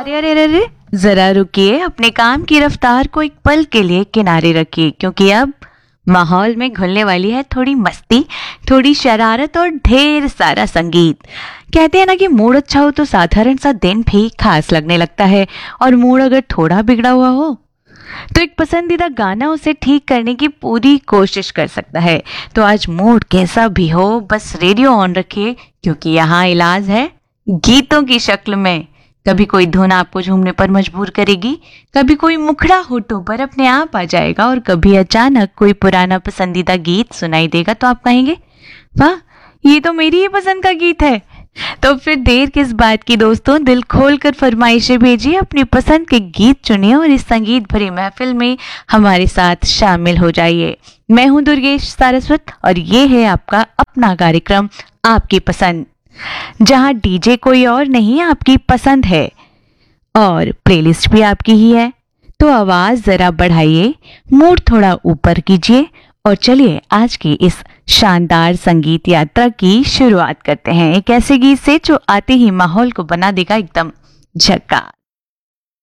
अरे अरे अरे अरे, जरा रुकिए, अपने काम की रफ्तार को एक पल के लिए किनारे रखिए, क्योंकि अब माहौल में घुलने वाली है थोड़ी मस्ती, थोड़ी शरारत और ढेर सारा संगीत। कहते हैं ना कि मूड अच्छा हो तो साधारण सा दिन भी खास लगने लगता है, और मूड अगर थोड़ा बिगड़ा हुआ हो तो एक पसंदीदा गाना उसे ठीक करने की पूरी कोशिश कर सकता है। तो आज मूड कैसा भी हो, बस रेडियो ऑन रखिए, क्योंकि यहाँ इलाज है गीतों की शक्ल में। कभी कोई धुन आपको झूमने पर मजबूर करेगी, कभी कोई मुखड़ा होठों पर अपने आप आ जाएगा, और कभी अचानक कोई पुराना पसंदीदा गीत सुनाई देगा तो आप कहेंगे, वाह, ये तो मेरी ही पसंद का गीत है। तो फिर देर किस बात की दोस्तों, दिल खोलकर फरमाइशें भेजिए, अपनी पसंद के गीत चुनिए और इस संगीत भरी महफिल में हमारे साथ शामिल हो जाइए। मैं हूं दुर्गेश सारस्वत, और ये है आपका अपना कार्यक्रम आपकी पसंद, जहां डीजे कोई और नहीं आपकी पसंद है और प्लेलिस्ट भी आपकी ही है। तो आवाज जरा बढ़ाइए, मूड थोड़ा ऊपर कीजिए, और चलिए आज की इस शानदार संगीत यात्रा की शुरुआत करते हैं एक ऐसे गीत से जो आते ही माहौल को बना देगा एकदम झक्कास।